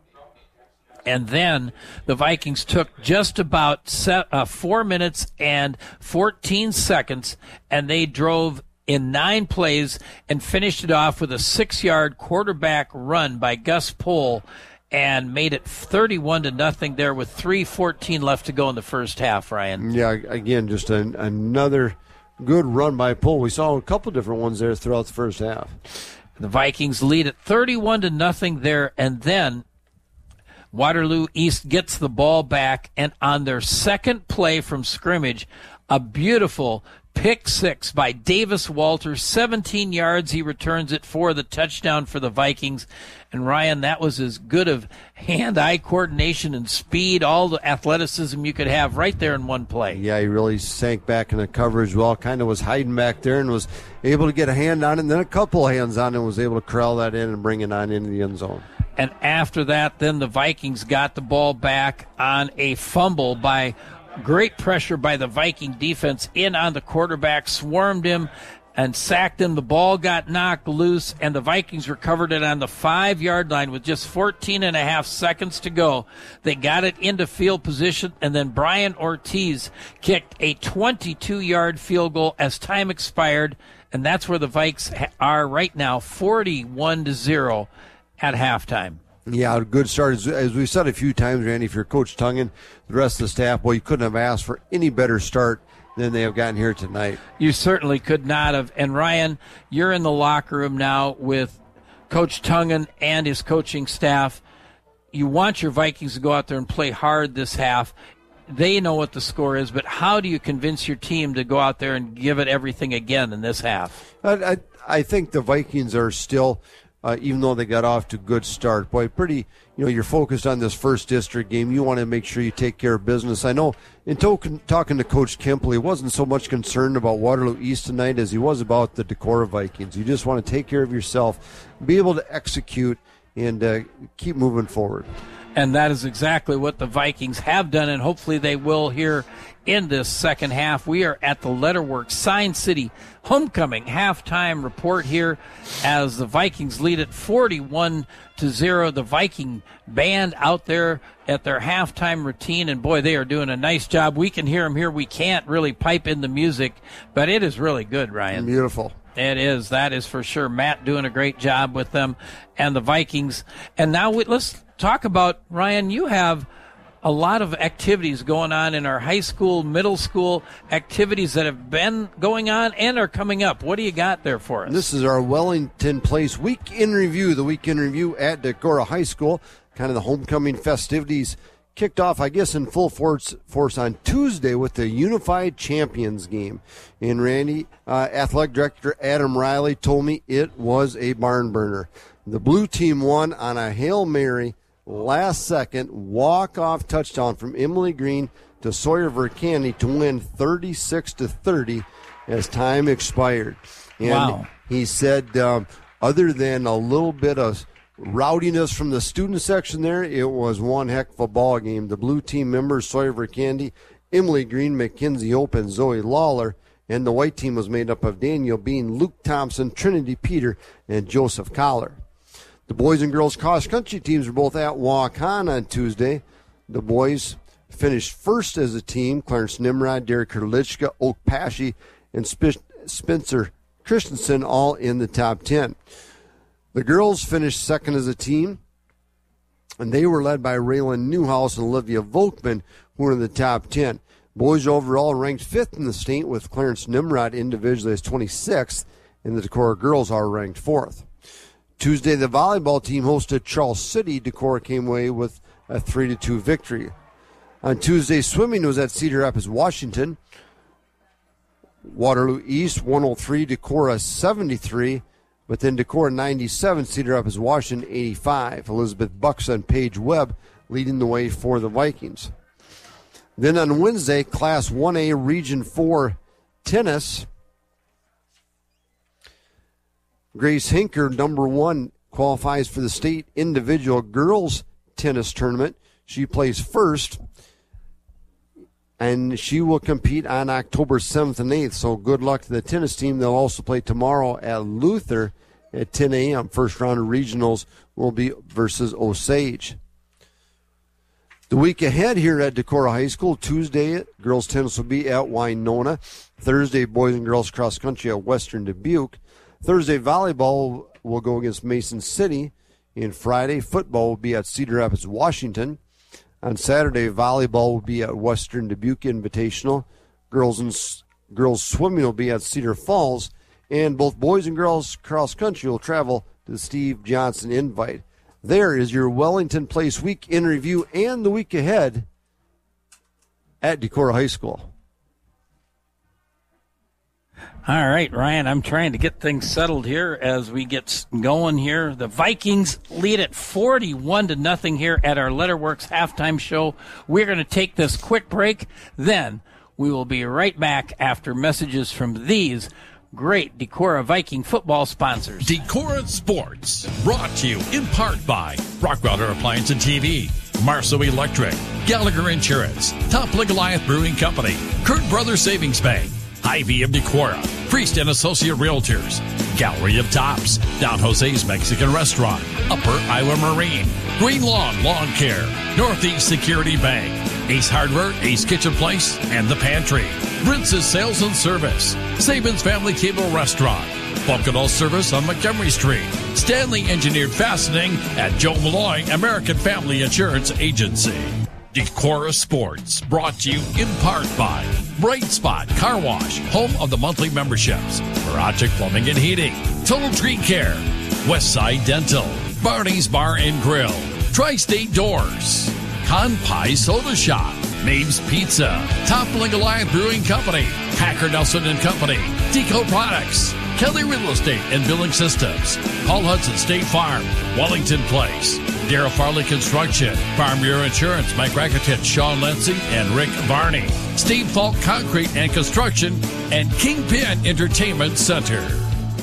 And then the Vikings took just about set, uh, four minutes and fourteen seconds, and they drove in nine plays and finished it off with a six-yard quarterback run by Gus Pohl, and made it thirty-one to nothing there with three fourteen left to go in the first half, Ryan. Yeah, again, just an, another good run by Pohl. We saw a couple different ones there throughout the first half. The Vikings lead at thirty-one to nothing there, and then Waterloo East gets the ball back, and on their second play from scrimmage, a beautiful pick six by Davis Walter, seventeen yards. He returns it for the touchdown for the Vikings. And Ryan, that was as good of hand-eye coordination and speed, all the athleticism you could have right there in one play. Yeah, he really sank back in the coverage well, kind of was hiding back there and was able to get a hand on it, and then a couple of hands on it, and was able to corral that in and bring it on into the end zone. And after that, then the Vikings got the ball back on a fumble by great pressure by the Viking defense in on the quarterback, swarmed him and sacked him. The ball got knocked loose, and the Vikings recovered it on the five-yard line with just fourteen and a half seconds to go. They got it into field position, and then Brian Ortiz kicked a twenty-two-yard field goal as time expired, and that's where the Vikes are right now, forty-one to zero at halftime. Yeah, a good start. As, as we've said a few times, Randy, if you're Coach Tungan, the rest of the staff, well, you couldn't have asked for any better start than they have gotten here tonight. You certainly could not have. And, Ryan, you're in the locker room now with Coach Tungan and his coaching staff. You want your Vikings to go out there and play hard this half. They know what the score is, but how do you convince your team to go out there and give it everything again in this half? I, I, I think the Vikings are still – Uh, even though they got off to a good start. Boy, pretty, you know, you're focused on this first district game. You want to make sure you take care of business. I know in to- talking to Coach Kempley, he wasn't so much concerned about Waterloo East tonight as he was about the Decorah Vikings. You just want to take care of yourself, be able to execute, and uh, keep moving forward. And that is exactly what the Vikings have done, and hopefully they will here in this second half. We are at the Letterworks Sign City Homecoming halftime report here as the Vikings lead it forty-one to zero. The Viking band out there at their halftime routine, and boy, they are doing a nice job. We can hear them here. We can't really pipe in the music, but it is really good, Ryan. Beautiful. It is. That is for sure. Matt doing a great job with them and the Vikings. And now we, let's talk about, Ryan, you have a lot of activities going on in our high school, middle school, activities that have been going on and are coming up. What do you got there for us? This is our Wellington Place Week in Review, the Week in Review at Decorah High School. Kind of the homecoming festivities kicked off, I guess, in full force, force on Tuesday with the Unified Champions game. And Randy, uh, Athletic Director Adam Riley told me it was a barn burner. The blue team won on a Hail Mary last second walk-off touchdown from Emily Green to Sawyer Vercandy to win thirty-six to thirty as time expired. And wow. He said, um, other than a little bit of rowdiness from the student section there, it was one heck of a ball game. The blue team members, Sawyer Vercandy, Emily Green, Mackenzie Open, Zoe Lawler, and the white team was made up of Daniel Bean, Luke Thompson, Trinity Peter, and Joseph Collar. The boys and girls cross-country teams were both at Waukon on Tuesday. The boys finished first as a team. Clarence Nimrod, Derek Kurlichka, Oak Pashy, and Sp- Spencer Christensen all in the top ten. The girls finished second as a team, and they were led by Raylan Newhouse and Olivia Volkman, who were in the top ten. Boys overall ranked fifth in the state, with Clarence Nimrod individually as twenty-sixth, and the Decorah girls are ranked fourth. Tuesday, the volleyball team hosted Charles City. Decorah came away with a three to two victory. On Tuesday, swimming was at Cedar Rapids, Washington. Waterloo East, one oh three, Decorah seventy-three. But then Decorah ninety-seven, Cedar Rapids, Washington eighty-five. Elizabeth Bucks and Paige Webb leading the way for the Vikings. Then on Wednesday, Class one A Region four tennis. Grace Hinker, number one, qualifies for the state individual girls tennis tournament. She plays first, and she will compete on October seventh and eighth. So good luck to the tennis team. They'll also play tomorrow at Luther at ten a.m. First round of regionals will be versus Osage. The week ahead here at Decorah High School, Tuesday, girls tennis will be at Winona. Thursday, boys and girls cross country at Western Dubuque. Thursday, volleyball will go against Mason City. And Friday, football will be at Cedar Rapids, Washington. On Saturday, volleyball will be at Western Dubuque Invitational. Girls and girls swimming will be at Cedar Falls. And both boys and girls cross country will travel to the Steve Johnson Invite. There is your Wellington Place Week in Review and the week ahead at Decorah High School. All right, Ryan, I'm trying to get things settled here as we get going here. The Vikings lead at forty-one to nothing here at our Letterworks halftime show. We're going to take this quick break. Then we will be right back after messages from these great Decorah Viking football sponsors. Decorah Sports, brought to you in part by Rockwater Appliance and T V, Marceau Electric, Gallagher Insurance, Top Lake Goliath Brewing Company, Kurt Brothers Savings Bank, Hy-Vee of Decorah, Priest and Associate Realtors, Gallery of Tops, Don Jose's Mexican Restaurant, Upper Iowa Marine, Green Lawn Lawn Care, Northeast Security Bank, Ace Hardware, Ace Kitchen Place, and The Pantry, Prince's Sales and Service, Saban's Family Cable Restaurant, Bunkadal Service on Montgomery Street, Stanley Engineered Fastening at Joe Malloy American Family Insurance Agency. Decorah Sports, brought to you in part by Bright Spot Car Wash, home of the monthly memberships, Mirage Plumbing and Heating, Total Tree Care, Westside Dental, Barney's Bar and Grill, Tri-State Doors, Con Pie Soda Shop, Maeve's Pizza, Toppling Goliath Brewing Company, Hacker Nelson and Company, Deco Products, Kelly Real Estate and Billing Systems, Paul Hudson State Farm, Wellington Place, Darrell Farley Construction, Farm Bureau Insurance, Mike Rakitic, Sean Lency, and Rick Varney, Steve Falk Concrete and Construction, and Kingpin Entertainment Center.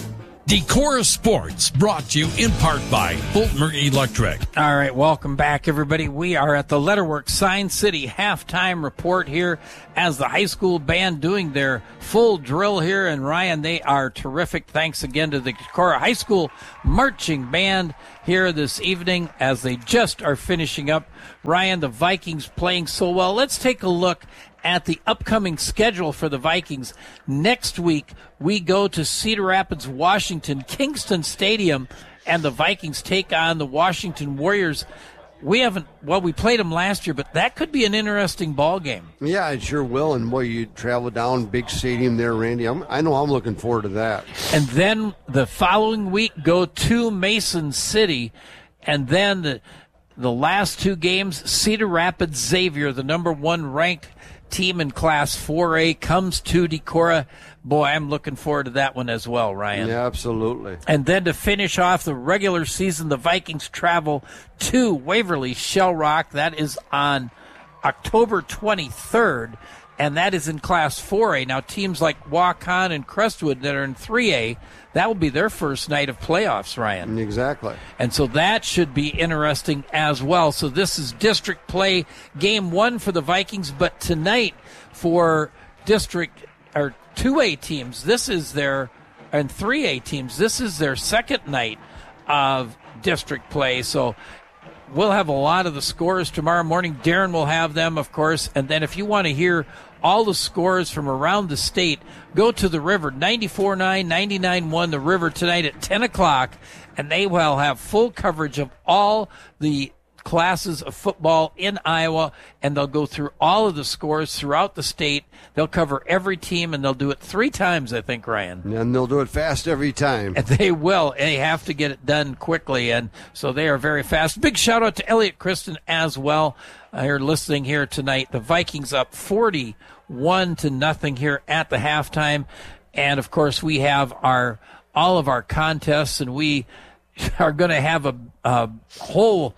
Decorah Sports, brought to you in part by Fulton Electric. All right, welcome back, everybody. We are at the Letterworks Sign City halftime report here as the high school band doing their full drill here. And, Ryan, they are terrific. Thanks again to the Decorah High School Marching Band here this evening as they just are finishing up. Ryan, the Vikings playing so well. Let's take a look at the upcoming schedule for the Vikings. Next week, we go to Cedar Rapids, Washington, Kingston Stadium, and the Vikings take on the Washington Warriors. We haven't, well, we played them last year, but that could be an interesting ball game. Yeah, it sure will. And, boy, you travel down, big stadium there, Randy. I'm, I know I'm looking forward to that. And then the following week, go to Mason City, and then the, the last two games, Cedar Rapids Xavier, the number one ranked team in Class four A, comes to Decorah. Boy, I'm looking forward to that one as well, Ryan. Yeah, absolutely. And then to finish off the regular season, the Vikings travel to Waverly Shell Rock. That is on October twenty-third, and that is in Class four A. Now, teams like Waukon and Crestwood that are in three A, that will be their first night of playoffs, Ryan. Exactly. And so that should be interesting as well. So this is district play game one for the Vikings, but tonight for district or two A teams, this is their, and three A teams, this is their second night of district play. So we'll have a lot of the scores tomorrow morning. Darren will have them, of course. And then if you want to hear all the scores from around the state, go to the River, ninety-four nine, ninety-nine one, the River tonight at ten o'clock, and they will have full coverage of all the classes of football in Iowa, and they'll go through all of the scores throughout the state. They'll cover every team, and they'll do it three times, I think, Ryan. And they'll do it fast every time. And they will. They have to get it done quickly, and so they are very fast. Big shout-out to Elliot Kristen as well. Uh, you're listening here tonight. The Vikings up forty-one to nothing here at the halftime. And, of course, we have our all of our contests, and we are going to have a, a whole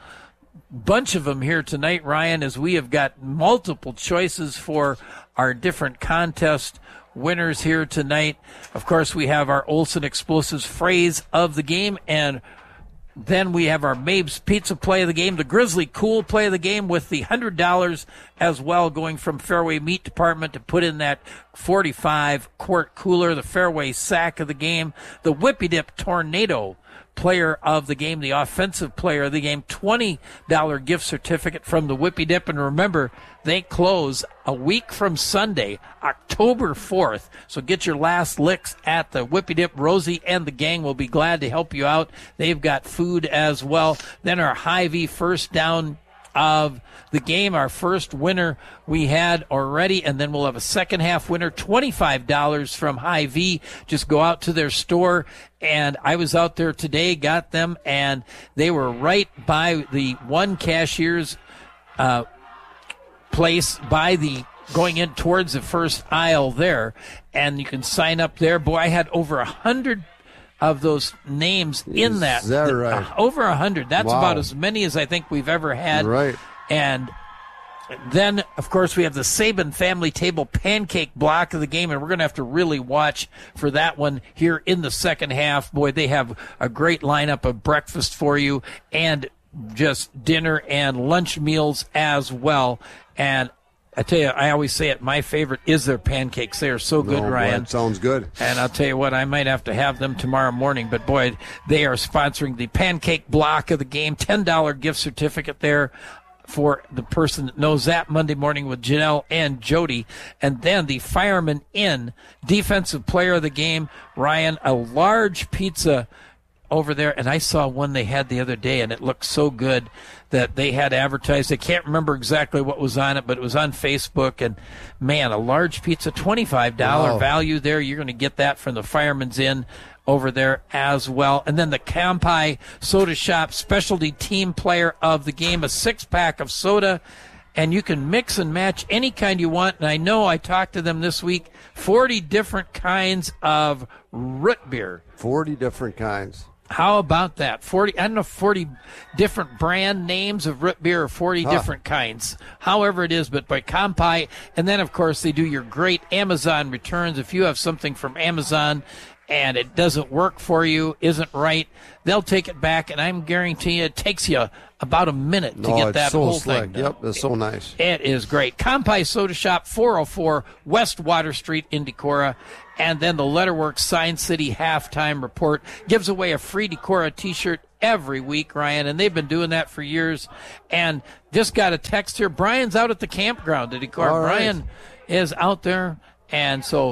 bunch of them here tonight, Ryan, as we have got multiple choices for our different contest winners here tonight. Of course, we have our Olson Explosives phrase of the game, and then we have our Mabes Pizza play of the game, the Grizzly Cool play of the game with the one hundred dollars as well, going from Fairway Meat Department to put in that forty-five quart cooler, the Fairway Sack of the game, the Whippy Dip Tornado player of the game, the offensive player of the game, twenty dollars gift certificate from the Whippy Dip. And remember, they close a week from Sunday, October fourth. So get your last licks at the Whippy Dip. Rosie and the gang will be glad to help you out. They've got food as well. Then our Hy-Vee first down of the game, our first winner we had already, and then we'll have a second half winner, twenty-five dollars from Hy-Vee. Just go out to their store, and I was out there today, got them, and they were right by the one cashier's uh, place by the going in towards the first aisle there, and you can sign up there. Boy, I had over a hundred of those names in Is that. that right? Uh, over a hundred. That's Wow. about as many as I think we've ever had. Right. And then, of course, we have the Saban Family Table pancake block of the game, and we're going to have to really watch for that one here in the second half. Boy, they have a great lineup of breakfast for you and just dinner and lunch meals as well. And I tell you, I always say it, my favorite is their pancakes. They are so good, Oh, boy, Ryan. that sounds good. And I'll tell you what, I might have to have them tomorrow morning. But, boy, they are sponsoring the pancake block of the game, ten dollars gift certificate there for the person that knows that, Monday morning with Janelle and Jody. And then the Fireman Inn defensive player of the game, Ryan, a large pizza over there. And I saw one they had the other day, and it looked so good that they had advertised. I can't remember exactly what was on it, but it was on Facebook. And, man, a large pizza, twenty-five dollars Wow. value there. You're going to get that from the Fireman's Inn over there as well. And then the Kampai Soda Shop specialty team player of the game, a six-pack of soda. And you can mix and match any kind you want. And I know I talked to them this week, forty different kinds of root beer. forty different kinds. How about that? forty, I don't know, forty different brand names of root beer or forty Huh. different kinds. However it is, but by Kampai. And then, of course, they do your great Amazon returns. If you have something from Amazon and it doesn't work for you, isn't right, they'll take it back, and I'm guaranteeing you it takes you about a minute to no, get it's that so whole slick. thing done. Yep, it's so nice. It is great. Kampai Soda Shop, four oh four West Water Street in Decorah. And then the Letterworks Sign City Halftime Report gives away a free Decorah t-shirt every week, Ryan, and they've been doing that for years. And just got a text here. Brian's out at the campground at Decorah. All right. Brian is out there, and so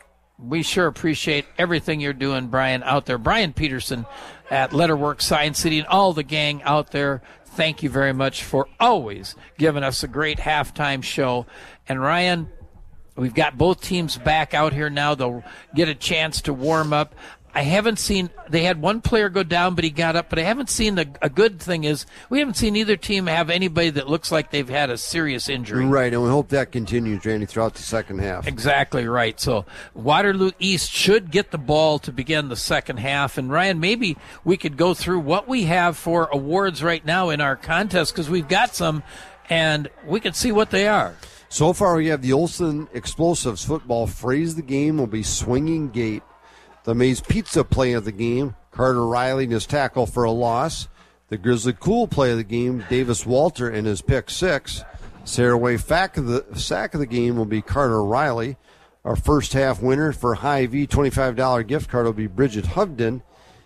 we sure appreciate everything you're doing, Brian, out there. Brian Peterson at Letterworks Sign City and all the gang out there. Thank you very much for always giving us a great halftime show. And Ryan, we've got both teams back out here now. They'll get a chance to warm up. I haven't seen – they had one player go down, but he got up. But I haven't seen the, – a good thing is we haven't seen either team have anybody that looks like they've had a serious injury. Right, and we hope that continues, Randy, throughout the second half. Exactly right. So Waterloo East should get the ball to begin the second half. And, Ryan, maybe we could go through what we have for awards right now in our contest because we've got some, and we can see what they are. So far, we have the Olson Explosives football phrase. The game will be Swinging Gate. The Mays Pizza play of the game, Carter Riley and his tackle for a loss. The Grizzly Cool play of the game, Davis Walter and his pick six. Saraway sack of the, sack of the game will be Carter Riley. Our first half winner for Hy-Vee twenty-five dollars gift card will be Bridget Hovden.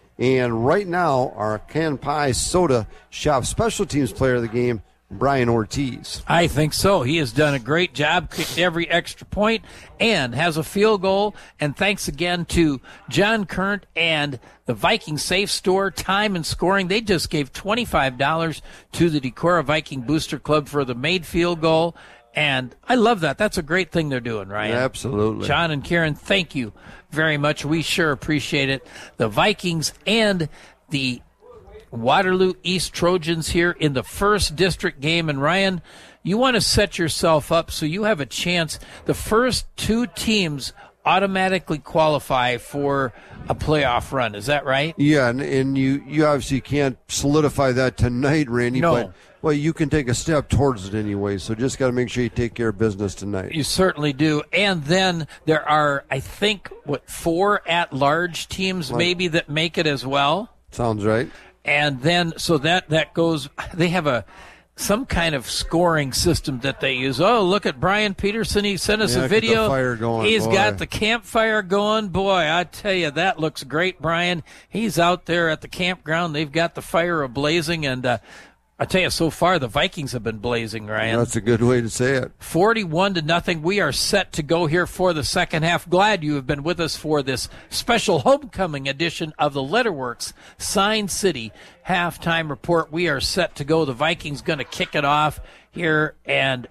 And right now, our Kampai Soda Shop special teams player of the game, Brian Ortiz. I think so. He has done a great job, kicked every extra point, and has a field goal. And thanks again to John Current and the Viking Safe Store, Time and Scoring. They just gave twenty-five dollars to the Decorah Viking Booster Club for the made field goal. And I love that. That's a great thing they're doing, Ryan. Absolutely. John and Karen, thank you very much. We sure appreciate it. The Vikings and the Waterloo East Trojans here in the first district game. And Ryan, you want to set yourself up so you have a chance. The first two teams automatically qualify for a playoff run. Is that right? Yeah, and, and you, you obviously can't solidify that tonight, Randy. No. But, well, you can take a step towards it anyway, so just got to make sure you take care of business tonight. You certainly do. And then there are, I think, what, four at-large teams maybe that make it as well? Sounds right. And then, so that, that goes, they have a, some kind of scoring system that they use. Oh, look at Brian Peterson. He sent us Yeah, a get the video. fire going, He's boy. got the campfire going. Boy, I tell you, that looks great, Brian. He's out there at the campground. They've got the fire ablazing. And uh, I tell you, so far, the Vikings have been blazing, Ryan. That's a good way to say it. forty-one to nothing. We are set to go here for the second half. Glad you have been with us for this special homecoming edition of the Letterworks Sign City Halftime Report. We are set to go. The Vikings going to kick it off here, and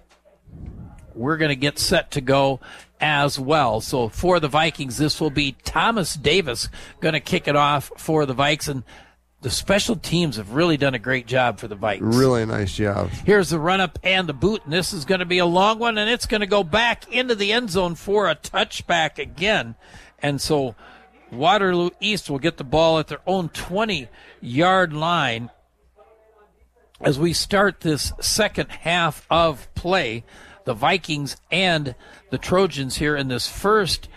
we're going to get set to go as well. So for the Vikings, this will be Thomas Davis going to kick it off for the Vikes. And the special teams have really done a great job for the Vikings. Really nice job. Here's the run-up and the boot, and this is going to be a long one, and it's going to go back into the end zone for a touchback again. And so Waterloo East will get the ball at their own twenty-yard line as we start this second half of play. The Vikings and the Trojans here in this first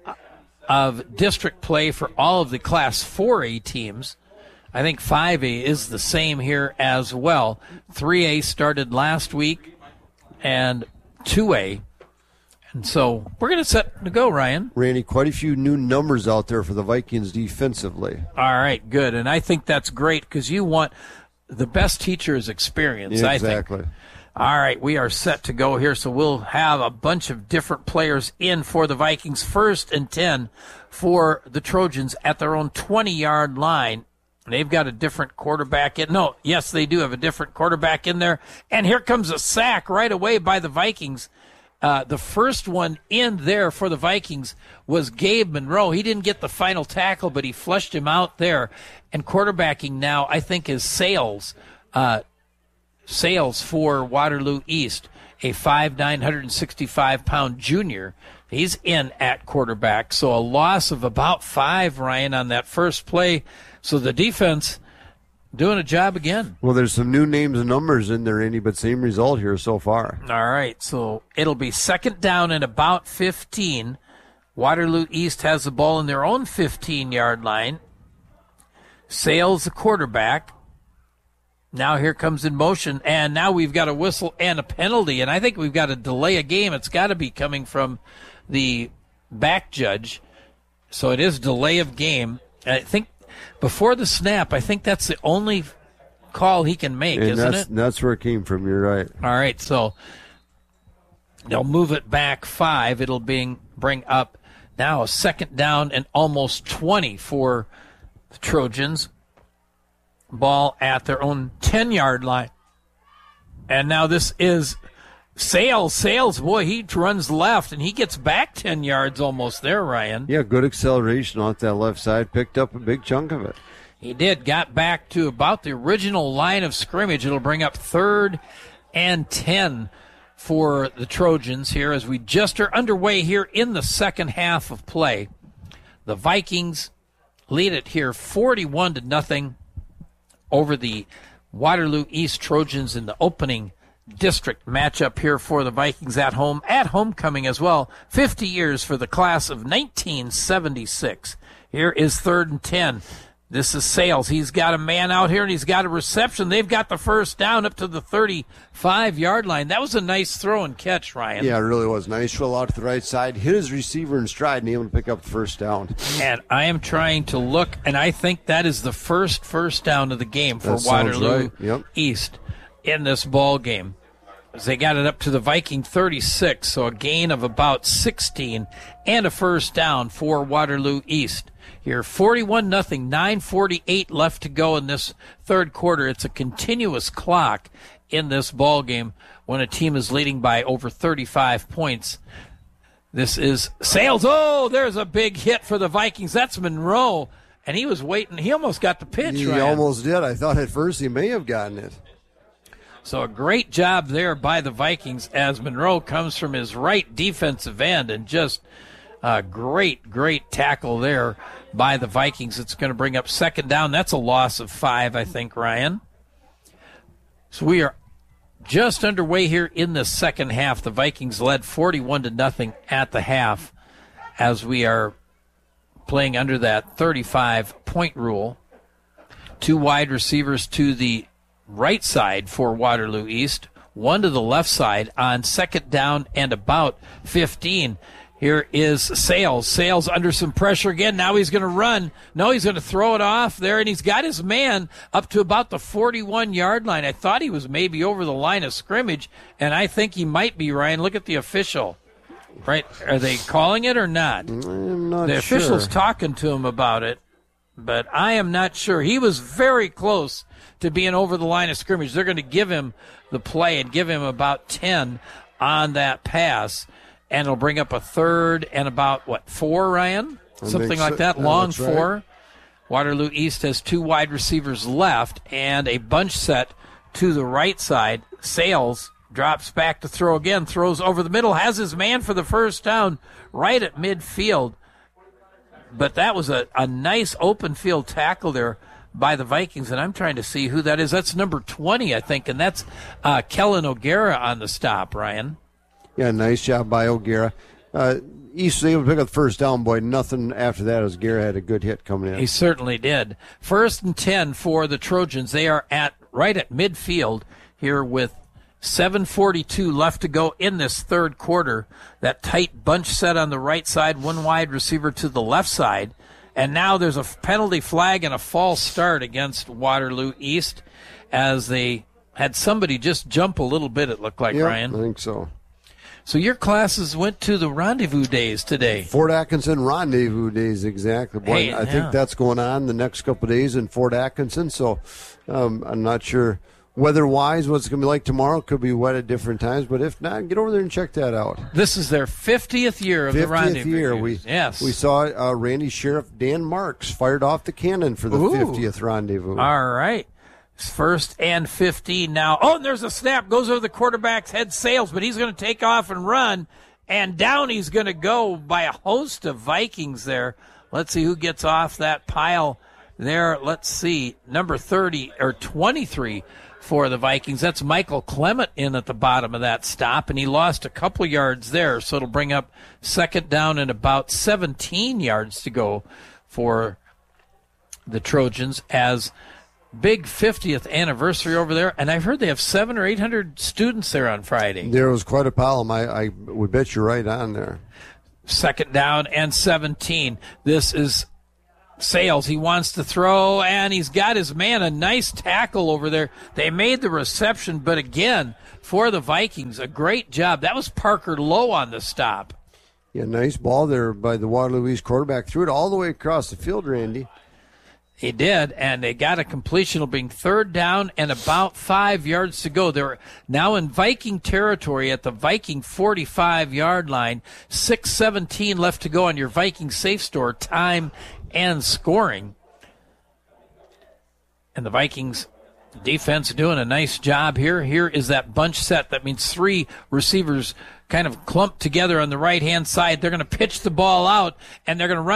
of district play for all of the Class four A teams. I think five A is the same here as well. three A started last week, and two A. And so we're going to set to go, Ryan. Randy, quite a few new numbers out there for the Vikings defensively. All right, good. And I think that's great because you want the best teacher's experience, Yeah, I think. exactly. All right, we are set to go here, so we'll have a bunch of different players in for the Vikings. First and ten for the Trojans at their own twenty-yard line. They've got a different quarterback in. No, yes, they do have a different quarterback in there. And here comes a sack right away by the Vikings. Uh, the first one in there for the Vikings was Gabe Monroe. He didn't get the final tackle, but he flushed him out there. And quarterbacking now, I think, is Sales. Uh, Sales for Waterloo East, a five nine, one hundred sixty-five pound junior. He's in at quarterback. So a loss of about five, Ryan, on that first play. So the defense doing a job again. Well, there's some new names and numbers in there, Andy, but same result here so far. All right, so it'll be second down and about fifteen Waterloo East has the ball in their own fifteen-yard line. Sales, the quarterback. Now here comes in motion, and now we've got a whistle and a penalty, and I think we've got to delay a game. It's got to be coming from the back judge, so it is delay of game. I think before the snap, I think that's the only call he can make, and isn't that's, it? That's where it came from. You're right. All right, so they'll move it back five. It'll bring, bring up now a second down and almost twenty for the Trojans. Ball at their own ten-yard line. And now this is Sales. Sales, boy, he runs left, and he gets back ten yards almost there, Ryan. Yeah, good acceleration off that left side. Picked up a big chunk of it. He did. Got back to about the original line of scrimmage. It'll bring up third and ten for the Trojans here as we just are underway here in the second half of play. The Vikings lead it here forty-one to nothing over the Waterloo East Trojans in the opening district matchup here for the Vikings at home, at homecoming as well. fifty years for the class of nineteen seventy-six. Here is third and ten. This is Sales. He's got a man out here, and he's got a reception. They've got the first down up to the thirty-five-yard line. That was a nice throw and catch, Ryan. Yeah, it really was. Nice roll out to the right side. Hit his receiver in stride and able to pick up the first down. And I am trying to look, and I think that is the first first down of the game for That sounds Waterloo right. Yep. East in this ball game. As they got it up to the Viking thirty-six, so a gain of about sixteen and a first down for Waterloo East. Here, forty-one nothing, nine forty-eight left to go in this third quarter. It's a continuous clock in this ball game when a team is leading by over thirty-five points. This is Sales. Oh, there's a big hit for the Vikings. That's Monroe, and he was waiting. He almost got the pitch, He Ryan. almost did. I thought at first he may have gotten it. So a great job there by the Vikings as Monroe comes from his right defensive end, and just a great, great tackle there by the Vikings. It's going to bring up second down. That's a loss of five, I think, Ryan. So we are just underway here in the second half. The Vikings led forty-one to nothing at the half as we are playing under that thirty-five point rule. Two wide receivers to the right side for Waterloo East, one to the left side on second down and about fifteen. Here is Sales. Sales under some pressure again. Now he's going to run. No, he's going to throw it off there, and he's got his man up to about the forty-one-yard line. I thought he was maybe over the line of scrimmage, and I think he might be, Ryan. Look at the official. Right? Are they calling it or not? I'm not the sure. official's talking to him about it, but I am not sure. He was very close to being over the line of scrimmage. They're going to give him the play and give him about ten on that pass. And it'll bring up a third and about, what, four, Ryan? Something like that, long four. Right. Waterloo East has two wide receivers left and a bunch set to the right side. Sales drops back to throw again, throws over the middle, has his man for the first down right at midfield. But that was a, a nice open field tackle there by the Vikings, and I'm trying to see who that is. That's number twenty, I think, and that's uh, Kellen O'Gara on the stop, Ryan. Yeah, nice job by O'Gara. Uh, East was able to pick up the first down, boy. Nothing after that as O'Gara had a good hit coming in. He certainly did. First and ten for the Trojans. They are at right at midfield here with seven forty-two left to go in this third quarter. That tight bunch set on the right side, one wide receiver to the left side. And now there's a penalty flag and a false start against Waterloo East as they had somebody just jump a little bit, it looked like, yep, Ryan. I think so. So your classes went to the rendezvous days today. Fort Atkinson rendezvous days, exactly. Boy, Hey, I yeah. think that's going on the next couple of days in Fort Atkinson. So um, I'm not sure weather-wise what it's going to be like tomorrow. Could be wet at different times, but if not, get over there and check that out. This is their fiftieth year of the rendezvous. fiftieth year. We, yes. we saw uh, Randy Sheriff Dan Marks fired off the cannon for the Ooh. fiftieth rendezvous. All right. First and fifteen now. Oh, and there's a snap. Goes over the quarterback's head, Sales, but he's going to take off and run. And down he's going to go by a host of Vikings there. Let's see who gets off that pile there. Let's see. Number thirty or twenty-three for the Vikings. That's Michael Clement in at the bottom of that stop, and he lost a couple yards there, so it'll bring up second down and about seventeen yards to go for the Trojans as big fiftieth anniversary over there, and I've heard they have seven or eight hundred students there on Friday. There was quite a pile. I, I would bet you're right on there. Second down and seventeen. This is Sales. He wants to throw, and he's got his man a nice tackle over there. They made the reception, but again, for the Vikings, a great job. That was Parker Lowe on the stop. Yeah, nice ball there by the Waterloo East quarterback. Threw it all the way across the field, Randy. He did, and they got a completion. It'll be third down and about five yards to go. They're now in Viking territory at the Viking forty-five-yard line. six seventeen left to go on your Viking Safe Store time and scoring. And the Vikings defense doing a nice job here. Here is that bunch set. That means three receivers kind of clumped together on the right-hand side. They're going to pitch the ball out, and they're going to run